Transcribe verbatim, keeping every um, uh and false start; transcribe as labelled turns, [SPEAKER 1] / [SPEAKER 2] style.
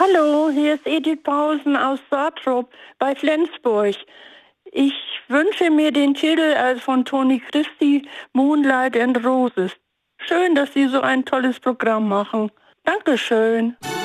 [SPEAKER 1] Hallo, hier ist Edith Pausen aus Saatrup bei Flensburg. Ich wünsche mir den Titel äh, von Toni Christi, Moonlight and Roses. Schön, dass Sie so ein tolles Programm machen. Dankeschön.